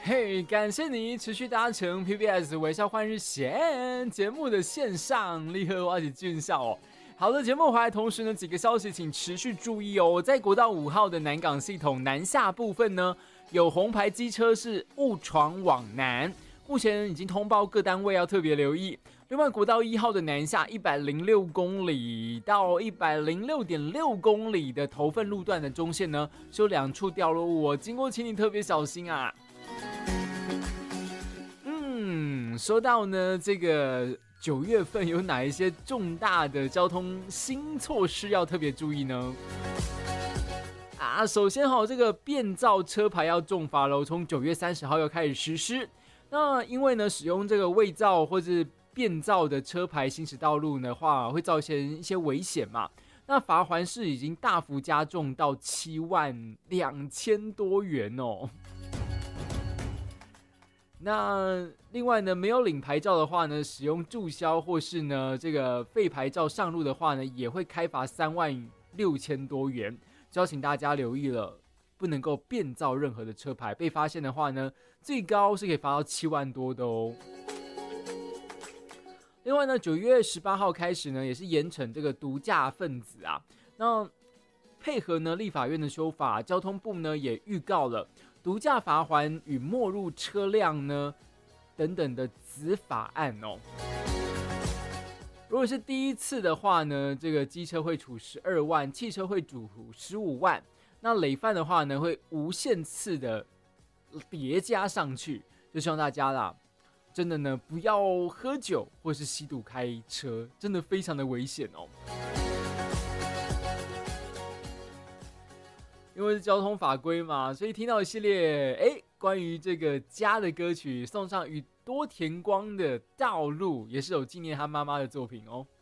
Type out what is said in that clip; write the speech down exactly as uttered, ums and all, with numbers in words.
嘿，感谢你持续搭乘 P B S 微笑换日线节目的线上，立刻挖起俊笑哦。好的，节目回来，同时呢，几个消息请持续注意哦。在国道五号的南港系统南下部分呢，有红牌机车是误闯往南，目前已经通报各单位要特别留意。另外，国道一号的南下一百零六公里到一百零六点六公里的头份路段的中线呢，是有两处掉落物哦，经过请你特别小心啊。嗯，说到呢，这个九月份有哪一些重大的交通新措施要特别注意呢？啊，首先哈，这个变造车牌要重罚喽，从九月三十号要开始实施。那因为呢，使用这个伪造或是变造的车牌行驶道路的话，会造成一些危险嘛。那罚锾是已经大幅加重到七万两千多元哦。那另外呢，没有领牌照的话呢，使用注销或是呢这个废牌照上路的话呢，也会开罚三万六千多元。就要请大家留意了，不能够变造任何的车牌，被发现的话呢，最高是可以罚到七万多的哦。另外呢，九月十八号开始呢，也是严惩这个毒驾分子啊。那配合呢立法院的修法，交通部呢也预告了毒驾罚锾与没入车辆呢等等的子法案哦。如果是第一次的话呢，这个机车会处十二万，汽车会处十五万。那累犯的话呢，会无限次的叠加上去。就希望大家啦，真的呢不要喝酒或是吸毒开车，真的非常的危险哦。因为是交通法规嘛，所以听到一系列哎关于这个家的歌曲，送上宇多田光的道路，也是有纪念他妈妈的作品哦。